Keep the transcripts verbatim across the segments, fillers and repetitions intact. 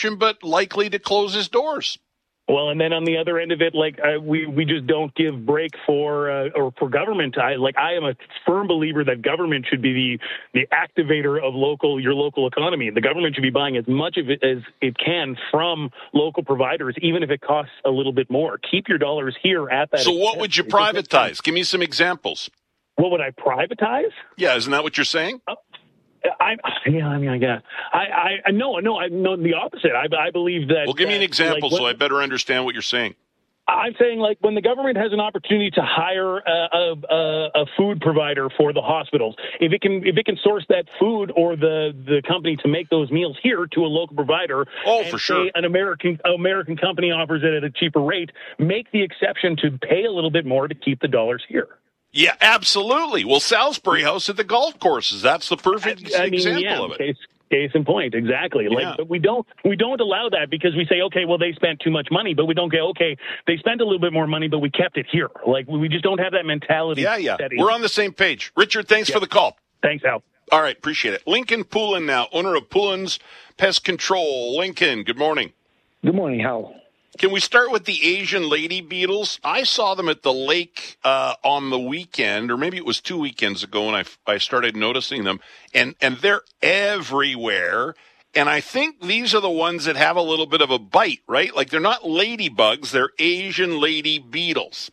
exception, but likely to close his doors. Well, and then on the other end of it, like uh, we we just don't give break for uh, or for government. I like I am a firm believer that government should be the the activator of local your local economy. The government should be buying as much of it as it can from local providers, even if it costs a little bit more. Keep your dollars here at that. So, extent. what would you privatize? Give me some examples. What would I privatize? Yeah, isn't that what you're saying? Uh, I, yeah, I mean, I guess. I, I, no, no, I know the opposite. I, I believe that. Well, give me an that, example like, so I better understand what you're saying. I'm saying, like, when the government has an opportunity to hire a, a, a food provider for the hospitals, if it can, if it can source that food or the, the company to make those meals here to a local provider, oh, and for sure, an American American company offers it at a cheaper rate, make the exception to pay a little bit more to keep the dollars here. Yeah, absolutely. Well, Salisbury House at the golf courses, that's the perfect I, I mean, example yeah, of it. Case, case in point, exactly. Like, yeah. but we don't we don't allow that because we say, okay, well, they spent too much money, but we don't go, okay, they spent a little bit more money, but we kept it here. Like, we just don't have that mentality. Yeah, yeah. We're on the same page. Richard, thanks yeah. for the call. Thanks, Al. All right, appreciate it. Lincoln Poulin now, owner of Poulin's Pest Control. Lincoln, good morning. Good morning, Hal. Can we start with the Asian lady beetles? I saw them at the lake uh, on the weekend, or maybe it was two weekends ago, and I, I started noticing them, and, and they're everywhere. And I think these are the ones that have a little bit of a bite, right? Like they're not ladybugs, they're Asian lady beetles.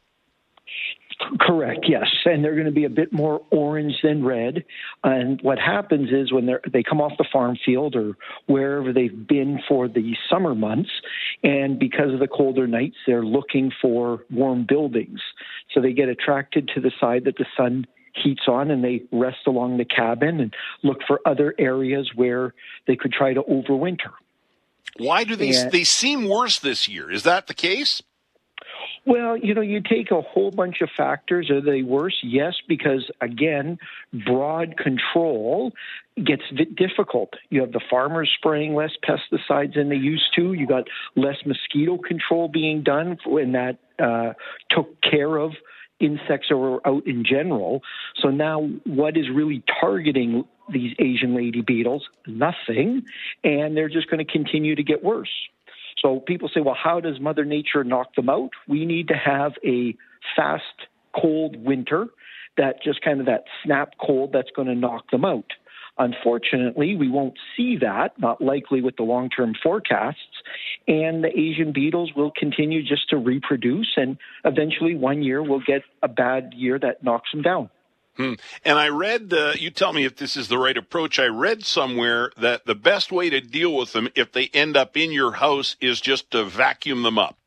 Correct, yes. And they're going to be a bit more orange than red. And what happens is when they they come off the farm field or wherever they've been for the summer months, and because of the colder nights, they're looking for warm buildings. So they get attracted to the side that the sun heats on, and they rest along the cabin and look for other areas where they could try to overwinter. Why do they, and, they seem worse this year? Is that the case? Well, you know, you take a whole bunch of factors. Are they worse? Yes, because, again, broad control gets difficult. You have the farmers spraying less pesticides than they used to. You got less mosquito control being done, and that uh, took care of insects that were out in general. So now what is really targeting these Asian lady beetles? Nothing. And they're just going to continue to get worse. So people say, well, how does Mother Nature knock them out? We need to have a fast, cold winter, that just kind of that snap cold that's going to knock them out. Unfortunately, we won't see that, not likely with the long-term forecasts, and the Asian beetles will continue just to reproduce, and eventually one year we'll get a bad year that knocks them down. Hmm. And I read, uh, you tell me if this is the right approach, I read somewhere that the best way to deal with them if they end up in your house is just to vacuum them up.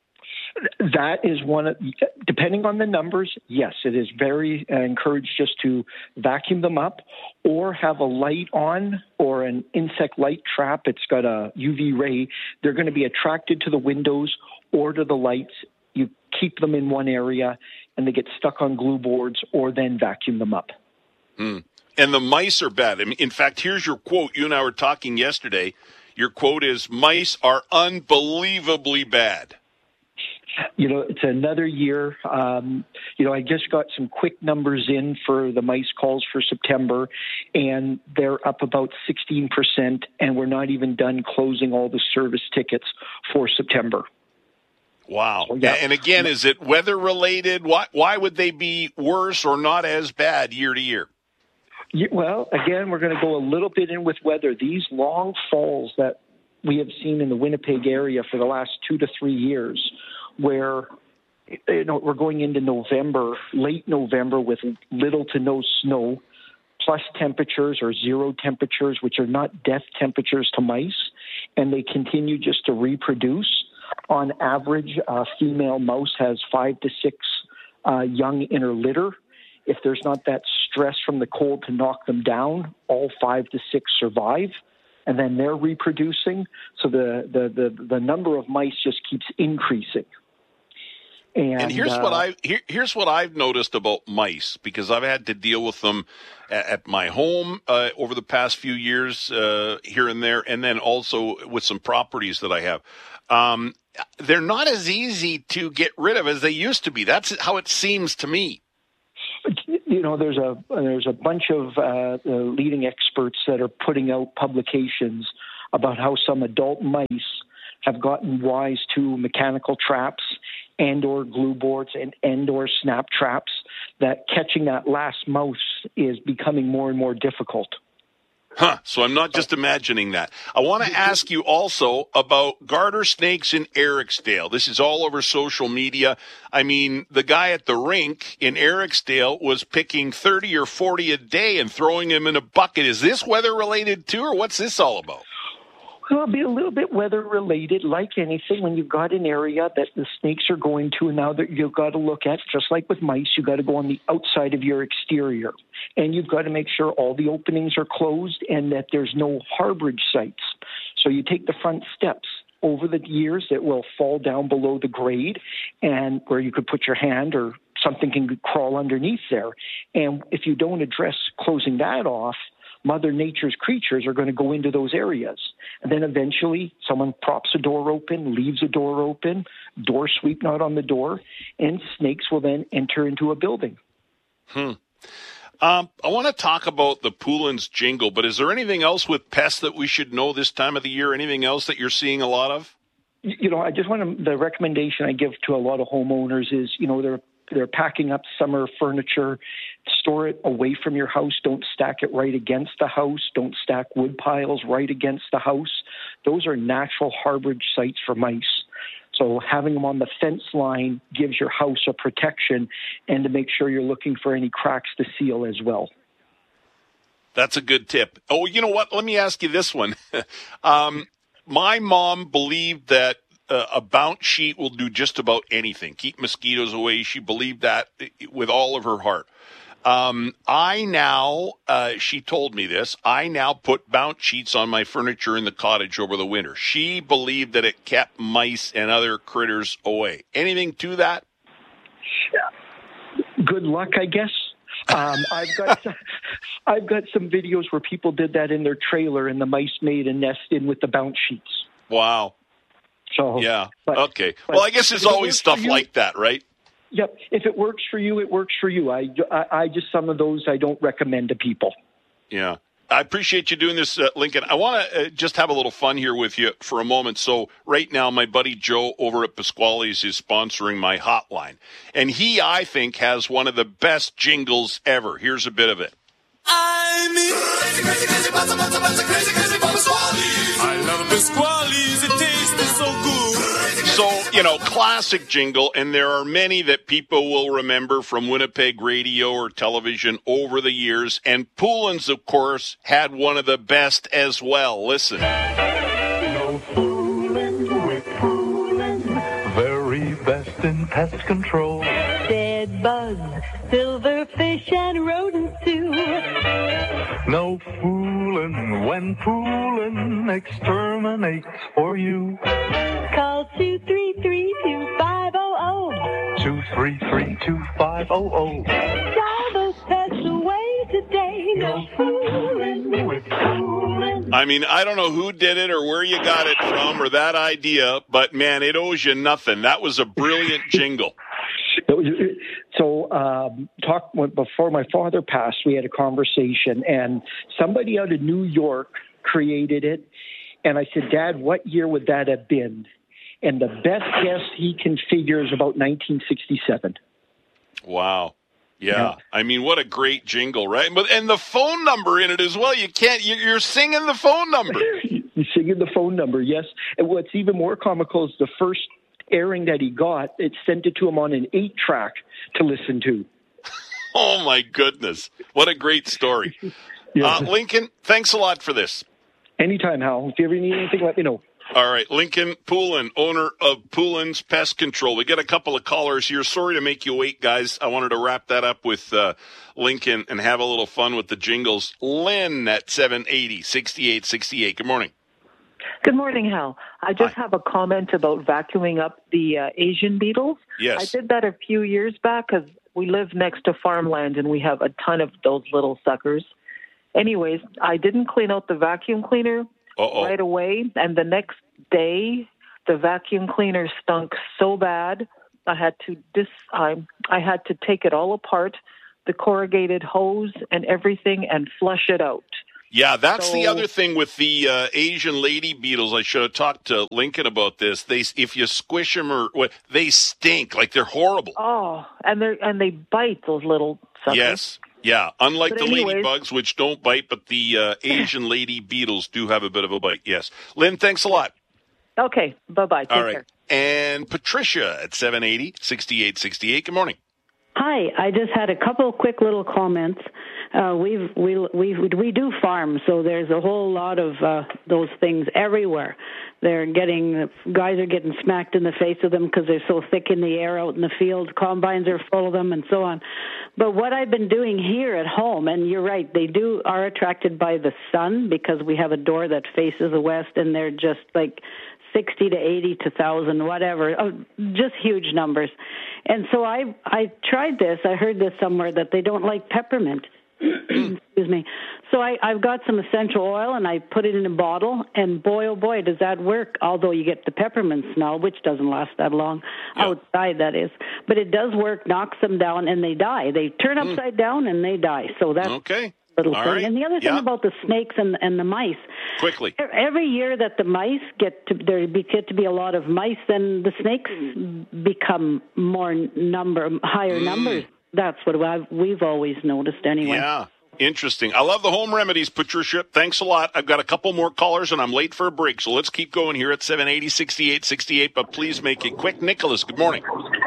That is one of, depending on the numbers, yes, it is very uh, encouraged just to vacuum them up or have a light on or an insect light trap. It's got a U V ray. They're going to be attracted to the windows or to the lights. You keep them in one area and they get stuck on glue boards or then vacuum them up. Mm. And the mice are bad. I mean, in fact, here's your quote. You and I were talking yesterday. Your quote is, mice are unbelievably bad. You know, it's another year. Um, you know, I just got some quick numbers in for the mice calls for September, and they're up about sixteen percent, and we're not even done closing all the service tickets for September. Wow. So, yeah. And again, is it weather-related? Why, why would they be worse or not as bad year to year? Yeah, well, again, we're going to go a little bit in with weather. These long falls that we have seen in the Winnipeg area for the last two to three years, where you know we're going into November, late November, with little to no snow, plus temperatures or zero temperatures, which are not death temperatures to mice, and they continue just to reproduce. On average, a female mouse has five to six uh, young in her litter. If there's not that stress from the cold to knock them down, all five to six survive, and then they're reproducing. So the the the, the number of mice just keeps increasing. And, and here's uh, what I here, here's what I've noticed about mice, because I've had to deal with them at, at my home uh, over the past few years uh, here and there, and then also with some properties that I have. Um, they're not as easy to get rid of as they used to be. That's how it seems to me. You know, there's a there's a bunch of uh, leading experts that are putting out publications about how some adult mice have gotten wise to mechanical traps and or glue boards and, and or snap traps, that catching that last mouse is becoming more and more difficult. Huh. So I'm not just imagining that. I want to ask you also about garter snakes in Eriksdale. This is all over social media. I mean, the guy at the rink in Eriksdale was picking thirty or forty a day and throwing them in a bucket. Is this weather related too, or what's this all about? Well, it'll be a little bit weather related. Like anything, when you've got an area that the snakes are going to, and now that you've got to look at, just like with mice, you've got to go on the outside of your exterior. And you've got to make sure all the openings are closed and that there's no harborage sites. So you take the front steps over the years that will fall down below the grade, and where you could put your hand or something can crawl underneath there. And if you don't address closing that off, Mother Nature's creatures are going to go into those areas. And then eventually someone props a door open, leaves a door open, door sweep not on the door, and snakes will then enter into a building. Hmm. Um, I want to talk about the Poulin's jingle, but is there anything else with pests that we should know this time of the year? Anything else that you're seeing a lot of? You know, I just want to, the recommendation I give to a lot of homeowners is, you know, they're They're packing up summer furniture. Store it away from your house. Don't stack it right against the house. Don't stack wood piles right against the house. Those are natural harborage sites for mice. So having them on the fence line gives your house a protection, and to make sure you're looking for any cracks to seal as well. That's a good tip. Oh, you know what? Let me ask you this one. um, my mom believed that Uh, a bounce sheet will do just about anything. Keep mosquitoes away. She believed that with all of her heart. Um, I now, uh, she told me this, I now put bounce sheets on my furniture in the cottage over the winter. She believed that it kept mice and other critters away. Anything to that? Good luck, I guess. Um, I've got I've got some videos where people did that in their trailer, and the mice made a nest in with the bounce sheets. Wow. So, yeah. But, okay. But well, I guess there's always stuff you, like that, right? Yep. If it works for you, it works for you. I, I, I just, some of those I don't recommend to people. Yeah. I appreciate you doing this, uh, Lincoln. I want to uh, just have a little fun here with you for a moment. So right now, my buddy Joe over at Pasquale's is sponsoring my hotline. And he, I think, has one of the best jingles ever. Here's a bit of it. I'm crazy, crazy, crazy, buzz, buzz, buzz, crazy, crazy, Pasquale's. I love Pasquale's. It tastes so good. So, you know, classic jingle, and there are many that people will remember from Winnipeg radio or television over the years. And Poulin's, of course, had one of the best as well. Listen. No foolin' with Poulin, very best in pest control. Dead bugs, silverfish, and rodents too. No foolin' when Poulin exterminates for you. Call two three three, two five zero zero. two three three, two five zero zero. Drive those pests away today. No foolin' with Poulin. I mean, I don't know who did it or where you got it from or that idea, but man, it owes you nothing. That was a brilliant jingle. So, um, talk before my father passed, we had a conversation, and somebody out of New York created it. And I said, Dad, what year would that have been? And the best guess he can figure is about nineteen sixty-seven. Wow. Yeah. yeah. I mean, what a great jingle, right? But and the phone number in it as well. You can't, you're singing the phone number. You're singing the phone number, yes. And what's even more comical is the first airing that he got, it sent it to him on an eight track to listen to. Oh my goodness. What a great story. yeah. uh, Lincoln, thanks a lot for this. Anytime, Hal. If you ever need anything, let me know. All right. Lincoln Poulin, owner of Poulin's Pest Control. We got a couple of callers here. Sorry to make you wait, guys. I wanted to wrap that up with uh, Lincoln and have a little fun with the jingles. Lynn at seven eighty, sixty-eight sixty-eight. Good morning. Good morning, Hal. I just Hi. have a comment about vacuuming up the uh, Asian beetles. Yes. I did that a few years back because we live next to farmland and we have a ton of those little suckers. Anyways, I didn't clean out the vacuum cleaner Uh-oh. right away, and the next day the vacuum cleaner stunk so bad I had to dis I, I had to take it all apart, the corrugated hose and everything, and flush it out. Yeah, that's So- the other thing with the uh, Asian lady beetles. I should have talked to Lincoln about this. They, if you squish them or what, they stink. Like they're horrible. Oh, and they and they bite those little suckers. Yes. Yeah. Unlike But the anyways- ladybugs, which don't bite, but the uh, Asian lady beetles do have a bit of a bite. Yes. Lynn, thanks a lot. Okay. Bye bye. Take All right. care. And Patricia at seven eighty, sixty-eight sixty-eight. Good morning. Hi, I just had a couple quick little comments. Uh, we've, we we we do farm, so there's a whole lot of uh, those things everywhere. They're getting guys are getting smacked in the face with them because they're so thick in the air out in the field. Combines are full of them, and so on. But what I've been doing here at home, and you're right, they do are attracted by the sun because we have a door that faces the west, and they're just like sixty to eighty to one thousand, whatever, oh, just huge numbers. And so I I tried this. I heard this somewhere that they don't like peppermint. Excuse me. So I, I've got some essential oil, and I put it in a bottle, and boy, oh boy, does that work, although you get the peppermint smell, which doesn't last that long, Yeah. outside, that is. But it does work, knocks them down, and they die. They turn upside down, and they die. So that's Okay. a little All thing. right. And the other thing Yeah. about the snakes and, and the mice, Quickly. every year that the mice get to there be, get to be a lot of mice, then the snakes become more number, higher Mm. numbers. That's what I've, we've always noticed anyway. Yeah. Interesting. I love the home remedies, Patricia. Thanks a lot. I've got a couple more callers, and I'm late for a break, so let's keep going here at seven eighty, sixty-eight sixty-eight, but please make it quick. Nicholas, good morning.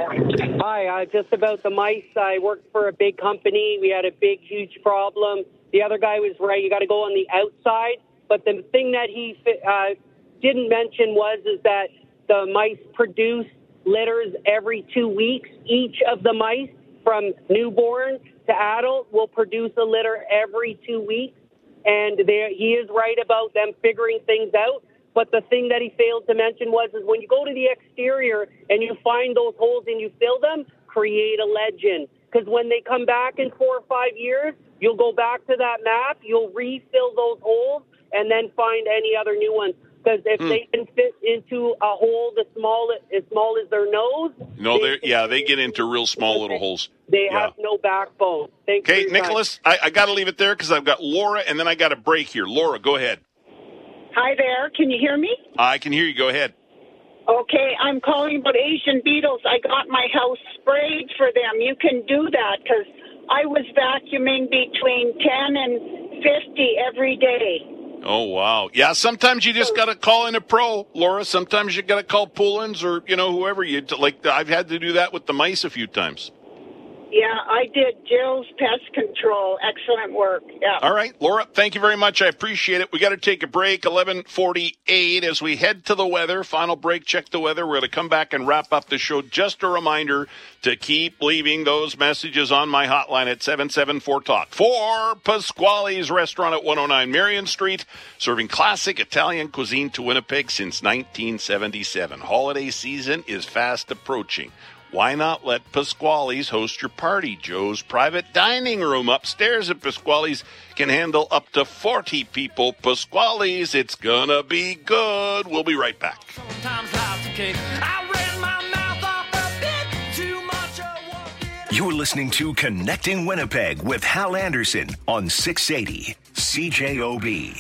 Hi, uh, just about the mice. I worked for a big company. We had a big, huge problem. The other guy was right. You got to go on the outside. But the thing that he uh, didn't mention was is that the mice produce litters every two weeks. Each of the mice, from newborn to adult, will produce a litter every two weeks. And there, he is right about them figuring things out. But the thing that he failed to mention was is when you go to the exterior and you find those holes and you fill them, create a legend. Because when they come back in four or five years, you'll go back to that map, you'll refill those holes, and then find any other new ones. Because if Hmm. they can fit into a hole the small as small as their nose, No, they- they're yeah, they get into real small little holes. they Yeah. have no backbone. Thanks for Okay, your time. Nicholas, I, I got to leave it there because I've got Laura, and then I got a break here. Laura, go ahead. Hi there. Can you hear me? I can hear you. Go ahead. Okay, I'm calling about Asian beetles. I got my house sprayed for them. You can do that because I was vacuuming between ten and fifty every day. Oh, wow. Yeah, sometimes you just got to call in a pro, Laura. Sometimes you got to call Poolins or, you know, whoever. you Like, I've had to do that with the mice a few times. Yeah, I did Jill's Pest Control. Excellent work. Yeah. All right, Laura, thank you very much. I appreciate it. We got to take a break, eleven forty-eight, as we head to the weather. Final break, check the weather. We're going to come back and wrap up the show. Just a reminder to keep leaving those messages on my hotline at seven seven four talk. For Pasquale's Restaurant at one oh nine Marion Street, serving classic Italian cuisine to Winnipeg since nineteen seventy-seven. Holiday season is fast approaching. Why not let Pasquale's host your party? Joe's private dining room upstairs at Pasquale's can handle up to forty people. Pasquale's, it's gonna be good. We'll be right back. You're listening to Connecting Winnipeg with Hal Anderson on six eighty C J O B.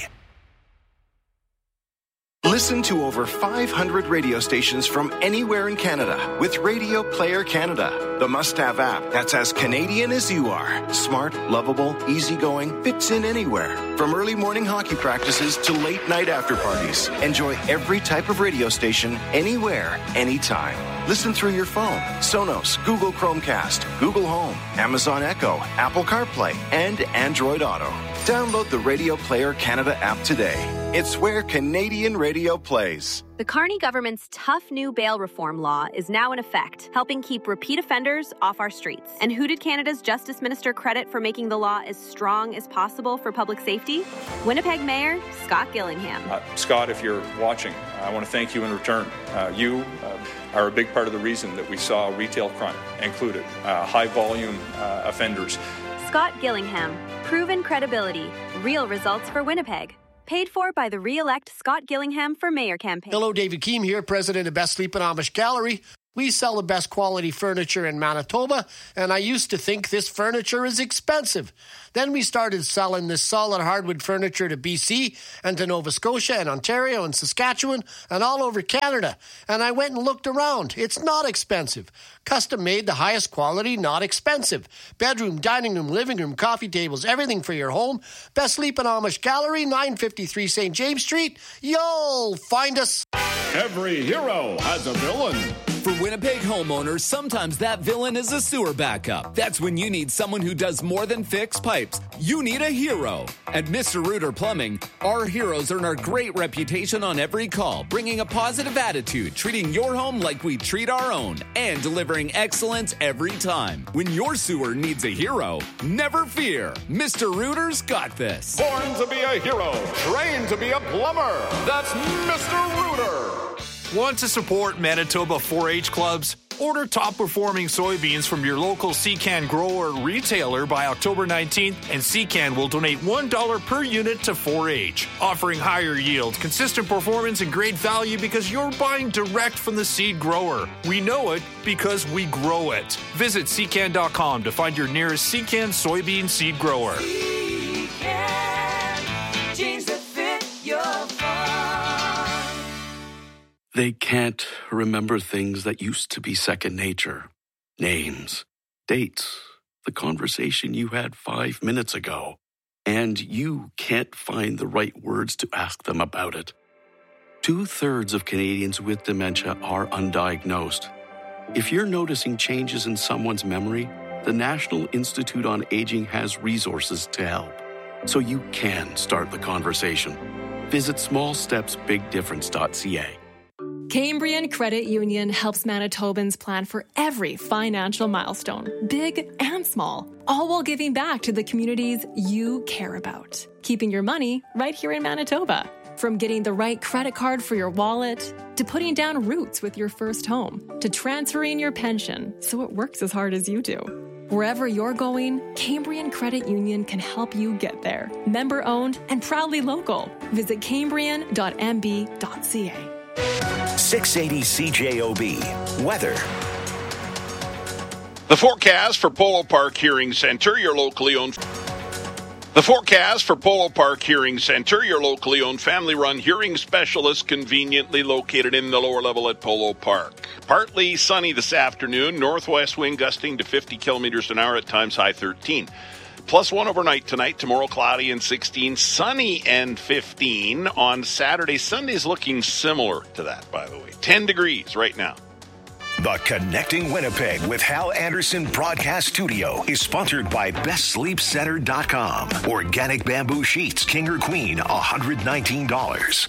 Listen to over five hundred radio stations from anywhere in Canada with Radio Player Canada, the must-have app that's as Canadian as you are. Smart, lovable, easygoing, fits in anywhere. From early morning hockey practices to late night after parties. Enjoy every type of radio station, anywhere, anytime. Listen through your phone, Sonos, Google Chromecast, Google Home, Amazon Echo, Apple CarPlay, and Android Auto. Download the Radio Player Canada app today. It's where Canadian radio plays. The Carney government's tough new bail reform law is now in effect, helping keep repeat offenders off our streets. And who did Canada's Justice Minister credit for making the law as strong as possible for public safety? Winnipeg Mayor Scott Gillingham. Uh, Scott, if you're watching, I want to thank you in return. Uh, you uh, are a big part of the reason that we saw retail crime included, uh, high-volume uh, offenders. Scott Gillingham. Proven credibility. Real results for Winnipeg. Paid for by the re-elect Scott Gillingham for Mayor campaign. Hello, David Keem here, president of Best Sleep and Amish Gallery. We sell the best quality furniture in Manitoba, and I used to think this furniture is expensive. Then we started selling this solid hardwood furniture to B C and to Nova Scotia and Ontario and Saskatchewan and all over Canada. And I went and looked around. It's not expensive. Custom made, the highest quality, not expensive. Bedroom, dining room, living room, coffee tables, everything for your home. Best Sleepin' Amish Gallery, nine fifty-three Saint James Street. You'll find us. Every hero has a villain. For Winnipeg homeowners, sometimes that villain is a sewer backup. That's when you need someone who does more than fix pipes. You need a hero. At Mister Rooter Plumbing, our heroes earn our great reputation on every call, bringing a positive attitude, treating your home like we treat our own, and delivering excellence every time. When your sewer needs a hero, never fear. Mister Rooter's got this. Born to be a hero, trained to be a plumber. That's Mister Rooter. Want to support Manitoba four H clubs? Order top-performing soybeans from your local Secan grower retailer by October nineteenth, and Secan will donate one dollar per unit to four H, offering higher yield, consistent performance, and great value because you're buying direct from the seed grower. We know it because we grow it. Visit secan dot com to find your nearest Secan soybean seed grower. Secan, jeans that fit your farm. They can't remember things that used to be second nature. Names, dates, the conversation you had five minutes ago. And you can't find the right words to ask them about it. Two-thirds of Canadians with dementia are undiagnosed. If you're noticing changes in someone's memory, the National Institute on Aging has resources to help, so you can start the conversation. Visit small steps big difference dot c a. Cambrian Credit Union helps Manitobans plan for every financial milestone, big and small, all while giving back to the communities you care about. Keeping your money right here in Manitoba. From getting the right credit card for your wallet, to putting down roots with your first home, to transferring your pension so it works as hard as you do. Wherever you're going, Cambrian Credit Union can help you get there. Member owned and proudly local. Visit cambrian dot m b dot c a. six eighty C J O B. Weather. The forecast for Polo Park Hearing Center, your locally owned... The forecast for Polo Park Hearing Center, your locally owned family-run hearing specialist conveniently located in the lower level at Polo Park. Partly sunny this afternoon, northwest wind gusting to fifty kilometers an hour at times, high thirteen. Plus one overnight tonight, tomorrow cloudy and sixteen, sunny and fifteen on Saturday. Sunday's looking similar to that, by the way. ten degrees right now. The Connecting Winnipeg with Hal Anderson broadcast studio is sponsored by best sleep center dot com. Organic bamboo sheets, king or queen, one hundred nineteen dollars.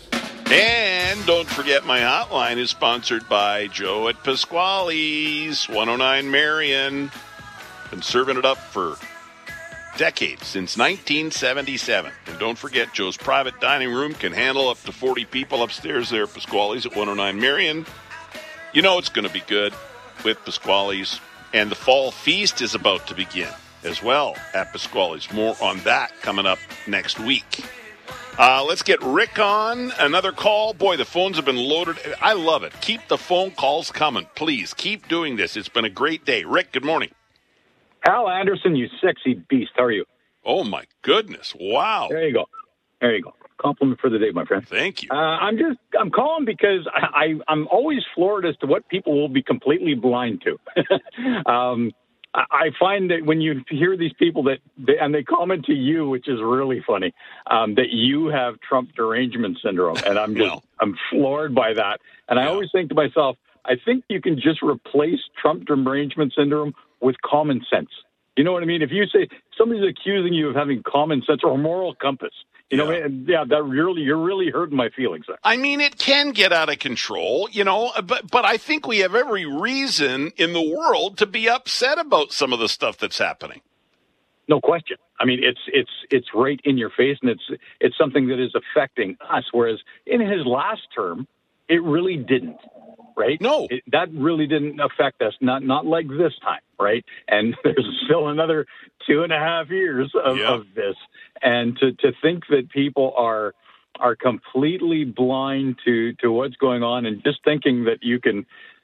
And don't forget, my hotline is sponsored by Joe at Pasquale's, one oh nine Marion. Been serving it up for decades, since nineteen seventy-seven. And don't forget, Joe's private dining room can handle up to forty people upstairs there at Pasquale's at one oh nine Marion. You know it's going to be good with Pasquale's. And the fall feast is about to begin as well at Pasquale's. More on that coming up next week. Uh, let's get Rick on. Another call. Boy, the phones have been loaded. I love it. Keep the phone calls coming. Please, keep doing this. It's been a great day. Rick, good morning. Hal Anderson, you sexy beast. How are you? Oh, my goodness. Wow. There you go. There you go. Compliment for the day, my friend. Thank you. Uh, I'm just, I'm calling because I, I, I'm always floored as to what people will be completely blind to. um, I, I find that when you hear these people that, they, and they comment to you, which is really funny, um, that you have Trump derangement syndrome. And I'm just, well, I'm floored by that. And yeah. I always think to myself, I think you can just replace Trump derangement syndrome with common sense. You know what I mean? If you say somebody's accusing you of having common sense or moral compass, you know, yeah, yeah that really, you're really hurting my feelings there. I mean, it can get out of control, you know, but but I think we have every reason in the world to be upset about some of the stuff that's happening. No question. I mean, it's it's it's right in your face, and it's it's something that is affecting us. Whereas in his last term, it really didn't. Right? No. It, that really didn't affect us, not not like this time, right? And there's still another two and a half years of, yeah. of this. And to, to think that people are are completely blind to, to what's going on and just thinking that you can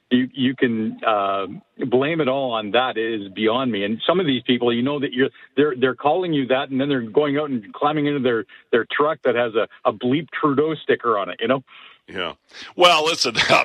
you you can uh, blame it all on that is beyond me. And some of these people, you know that you're they're they're calling you that, and then they're going out and climbing into their their truck that has a, a bleep Trudeau sticker on it. You know. Yeah. Well, listen,